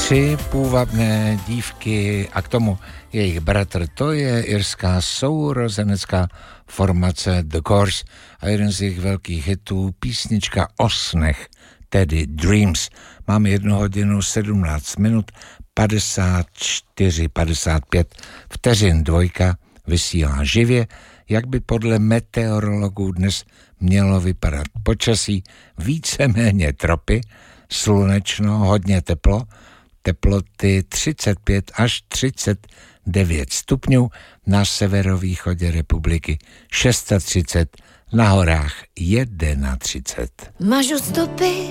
Tři půvabné dívky a k tomu jejich bratr, to je irská sourozenecká formace The Course a jeden z jejich velkých hitů, písnička o snech, tedy Dreams. Máme 1 hodinu 17 minut 54-55 vteřin. Dvojka vysílá živě, jak by podle meteorologů dnes mělo vypadat počasí, víceméně tropy, slunečno, hodně teplo, teploty 35 až 39 stupňů, na severovýchodě republiky 36, na horách 31. Ma giusto per